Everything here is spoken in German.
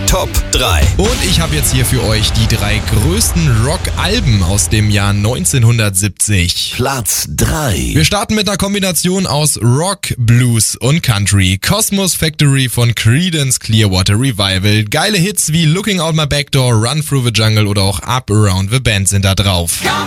Top 3. Und ich habe jetzt hier für euch die 3 größten Rock-Alben aus dem Jahr 1970. Platz 3. Wir starten mit einer Kombination aus Rock, Blues und Country. Cosmos Factory von Creedence Clearwater Revival. Geile Hits wie Looking Out My Back Door, Run Through the Jungle oder auch Up Around the Bend sind da drauf.